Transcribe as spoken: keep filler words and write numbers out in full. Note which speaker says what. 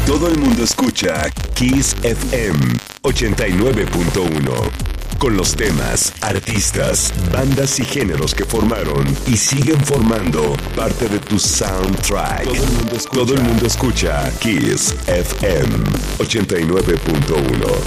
Speaker 1: Todo el mundo escucha Kiss F M ochenta y nueve punto uno. Con los temas, artistas, bandas y géneros que formaron y siguen formando parte de tu soundtrack. Todo el mundo escucha, Todo el mundo escucha Kiss F M ochenta y nueve punto uno.